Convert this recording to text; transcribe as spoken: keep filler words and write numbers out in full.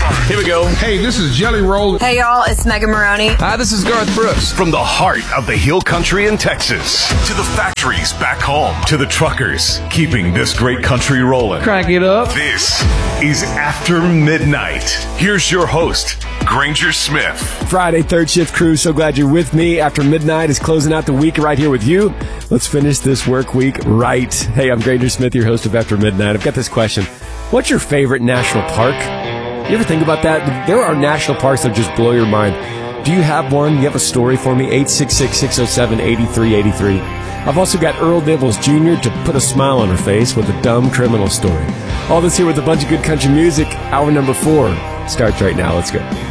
Here we go. Hey, this is Jelly Roll. Hey, y'all, it's Megan Maroney. Hi, this is Garth Brooks. From the heart of the hill country in Texas to the factories back home to the truckers keeping this great country rolling. Crank it up. This is After Midnight. Here's your host, Granger Smith. Friday, third shift crew. So glad you're with me. After Midnight is closing out the week right here with you. Let's finish this work week right. Hey, I'm Granger Smith, your host of After Midnight. I've got this question. What's your favorite national park? You ever think about that? There are national parks that just blow your mind. Do you have one? You have a story for me? eight six six, six oh seven, eight three eight three. I've also got Earl Nibbles Junior to put a smile on her face with a dumb criminal story. All this here with a bunch of good country music. Hour number four starts right now. Let's go.